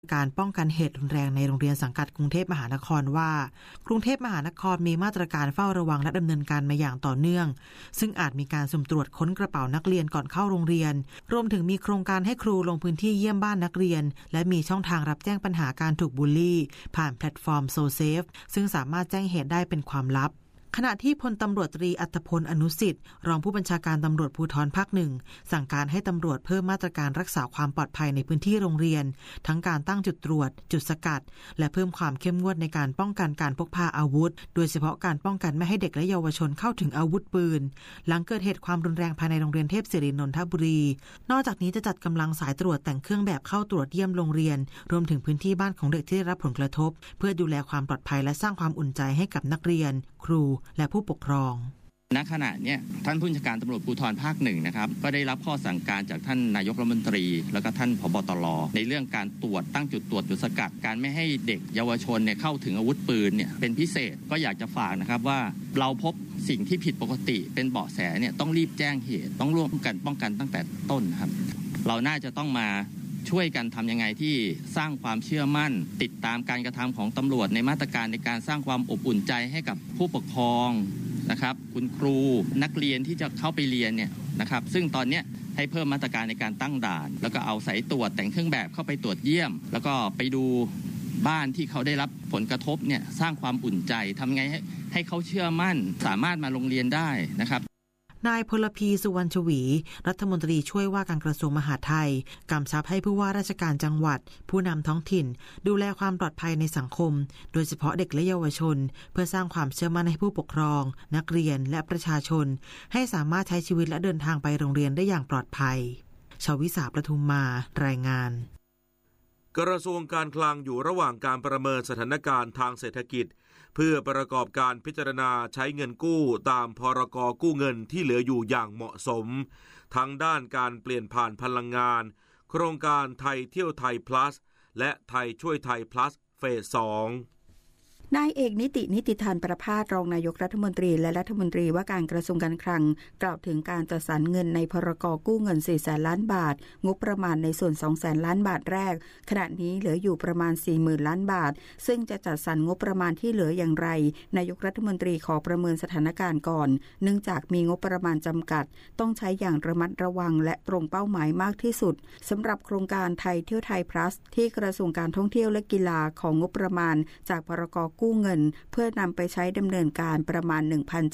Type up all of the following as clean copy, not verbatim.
การป้องกันเหตุรุนแรงในโรงเรียนสังกัดกรุงเทพมหานครว่ากรุงเทพมหานครมีมาตรการเฝ้าระวังและดำเนินการมาอย่างต่อเนื่องซึ่งอาจมีการสุ่มตรวจค้นกระเป๋านักเรียนก่อนเข้าโรงเรียนรวมถึงมีโครงการให้ครูลงพื้นที่เยี่ยมบ้านนักเรียนและมีช่องทางรับแจ้งปัญหาการถูกบูลลี่ผ่านแพลตฟอร์ม SoSafe ซึ่งสามารถแจ้งเหตุได้เป็นความลับขณะที่พลตำรวจตรีอัธพลอนุสิทธิ์รองผู้บัญชาการตำรวจภูธรภาค 1สั่งการให้ตำรวจเพิ่มมาตรการรักษาความปลอดภัยในพื้นที่โรงเรียนทั้งการตั้งจุดตรวจจุดสกัดและเพิ่มความเข้มงวดในการป้องกันการพกพาอาวุธโดยเฉพาะการป้องกันไม่ให้เด็กและเยาวชนเข้าถึงอาวุธปืนหลังเกิดเหตุความรุนแรงภายในโรงเรียนเทพศิรินนทบุรีนอกจากนี้จะจัดกำลังสายตรวจแต่งเครื่องแบบเข้าตรวจเยี่ยมโรงเรียนรวมถึงพื้นที่บ้านของเด็กที่ได้รับผลกระทบเพื่อดูแลความปลอดภัยและสร้างความอุ่นใจให้กับนักเรียนครูและผู้ปกครองณขณะนี้ท่านผู้บัญชาการตำรวจภูธรภาค 1นะครับก็ได้รับข้อสั่งการจากท่านนายกรัฐมนตรีแล้วก็ท่านผบ.ตร.ในเรื่องการตรวจตั้งจุดตรวจจุดสกัดการไม่ให้เด็กเยาวชนเนี่ยเข้าถึงอาวุธปืนเนี่ยเป็นพิเศษก็อยากจะฝากนะครับว่าเราพบสิ่งที่ผิดปกติเป็นเบาะแสเนี่ยต้องรีบแจ้งเหตุต้องร่วมกันป้องกันตั้งแต่ต้นครับเราน่าจะต้องมาช่วยกันทำยังไงที่สร้างความเชื่อมั่นติดตามการกระทำของตำรวจในมาตรการในการสร้างความอบอุ่นใจให้กับผู้ปกครองนะครับคุณครูนักเรียนที่จะเข้าไปเรียนเนี่ยนะครับซึ่งตอนนี้ให้เพิ่มมาตรการในการตั้งด่านแล้วก็เอาสายตรวจแต่งเครื่องแบบเข้าไปตรวจเยี่ยมแล้วก็ไปดูบ้านที่เขาได้รับผลกระทบเนี่ยสร้างความอุ่นใจทำไงให้เขาเชื่อมั่นสามารถมาโรงเรียนได้นะครับนายพลพีสุวรรณชวีรัฐมนตรีช่วยว่าการกระทรวงมหาดไทยกำชับให้ผู้ว่าราชการจังหวัดผู้นำท้องถิ่นดูแลความปลอดภัยในสังคมโดยเฉพาะเด็กและเยาวชนเพื่อสร้างความเชื่อมั่นให้ผู้ปกครองนักเรียนและประชาชนให้สามารถใช้ชีวิตและเดินทางไปโรงเรียนได้อย่างปลอดภัยชวิสาประทุมมารายงานกระทรวงการคลังอยู่ระหว่างการประเมินสถานการณ์ทางเศรษฐกิจเพื่อประกอบการพิจารณาใช้เงินกู้ตามพรก.กู้เงินที่เหลืออยู่อย่างเหมาะสมทั้งด้านการเปลี่ยนผ่านพลังงานโครงการไทยเที่ยวไทย plus และไทยช่วยไทย plus เฟส 2 นายเอกนิติธานประภาสรองนายกรัฐมนตรีและรัฐมนตรีว่าการกระทรวงการคลังกล่าวถึงการจัดสรรเงินในพรก.กู้เงิน 400,000 ล้านบาทงบประมาณในส่วน 200,000 ล้านบาทแรกขณะนี้เหลืออยู่ประมาณ 40,000 ล้านบาทซึ่งจะจัดสรรงบประมาณที่เหลืออย่างไรนายกรัฐมนตรีขอประเมินสถานการณ์ก่อนเนื่องจากมีงบประมาณจำกัดต้องใช้อย่างระมัดระวังและตรงเป้าหมายมากที่สุดสำหรับโครงการไทยเที่ยวไทย plus ที่กระทรวงการท่องเที่ยวและกีฬาของงบประมาณจากพรก.กู้เงินเพื่อนำไปใช้ดำเนินการประมาณ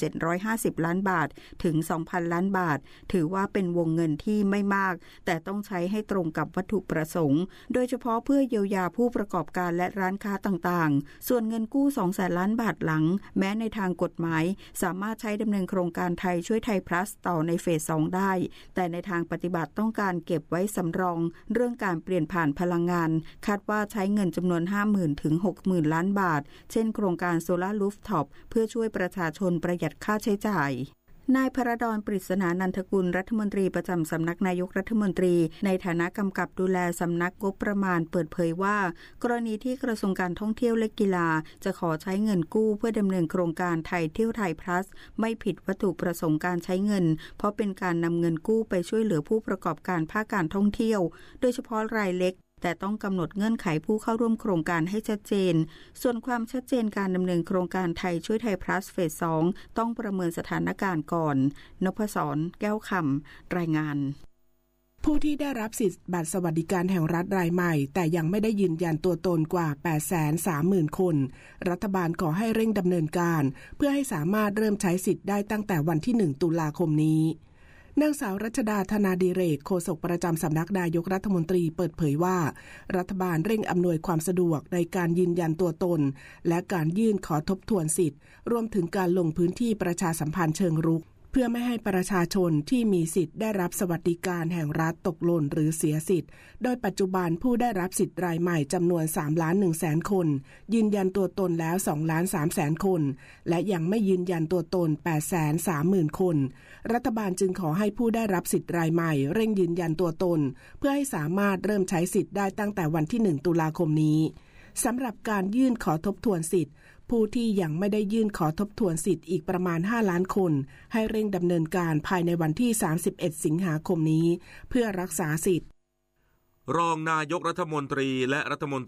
1,750 ล้านบาทถึง 2,000 ล้านบาทถือว่าเป็นวงเงินที่ไม่มากแต่ต้องใช้ให้ตรงกับวัตถุประสงค์โดยเฉพาะเพื่อเยียวยาผู้ประกอบการและร้านค้าต่างๆส่วนเงินกู้ 200,000 ล้านบาทหลังแม้ในทางกฎหมายสามารถใช้ดำเนินโครงการไทยช่วยไทย plus ต่อในเฟส 2ได้แต่ในทางปฏิบัติต้องการเก็บไว้สำรองเรื่องการเปลี่ยนผ่านพลังงานคาดว่าใช้เงินจำนวน 50,000 ถึง 60,000 ล้านบาทเช่นโครงการโซล่ารูฟท็อปเพื่อช่วยประชาชนประหยัดค่าใช้จ่ายนายพระดอนปริศนานันทกุลรัฐมนตรีประจำสำนักนายกรัฐมนตรีในฐานะกำกับดูแลสำนักงบประมาณเปิดเผยว่ากรณีที่กระทรวงการท่องเที่ยวและกีฬาจะขอใช้เงินกู้เพื่อดำเนินโครงการไทยเที่ยวไทย plus ไม่ผิดวัตถุประสงค์การใช้เงินเพราะเป็นการนำเงินกู้ไปช่วยเหลือผู้ประกอบการภาคการท่องเที่ยวโดยเฉพาะรายเล็กแต่ต้องกำหนดเงื่อนไขผู้เข้าร่วมโครงการให้ชัดเจนส่วนความชัดเจนการดำเนินโครงการไทยช่วยไทย plus เฟส 2ต้องประเมินสถานการณ์ก่อนนพศรแก้วคำรายงานผู้ที่ได้รับสิทธิบัตรสวัสดิการแห่งรัฐรายใหม่แต่ยังไม่ได้ยืนยันตัวตนกว่า 830,000 คนรัฐบาลขอให้เร่งดำเนินการเพื่อให้สามารถเริ่มใช้สิทธิ์ได้ตั้งแต่วันที่1 ตุลาคมนี้นางสาวรัชดาธนาดิเรกโฆษกประจำสำนักนายกรัฐมนตรีเปิดเผยว่ารัฐบาลเร่งอำนวยความสะดวกในการยืนยันตัวตนและการยื่นขอทบทวนสิทธิ์รวมถึงการลงพื้นที่ประชาสัมพันธ์เชิงรุกเพื่อไม่ให้ประชาชนที่มีสิทธิ์ได้รับสวัสดิการแห่งรัฐตกหล่นหรือเสียสิทธิ์โดยปัจจุบันผู้ได้รับสิทธิ์รายใหม่จำนวน 3,100,000 คนยืนยันตัวตนแล้ว 2,300,000 คนและยังไม่ยืนยันตัวตน 830,000 คนรัฐบาลจึงขอให้ผู้ได้รับสิทธิ์รายใหม่เร่งยืนยันตัวตนเพื่อให้สามารถเริ่มใช้สิทธิ์ได้ตั้งแต่วันที่1 ตุลาคมนี้สำหรับการยื่นขอทบทวนสิทธิ์ผู้ที่ยังไม่ได้ยื่นขอทบทวนสิทธิ์อีกประมาณ5 ล้านคนให้เร่งดำเนินการภายในวันที่31 สิงหาคมนี้เพื่อรักษาสิทธิ์รองนายกรัฐมนตรีและรัฐมน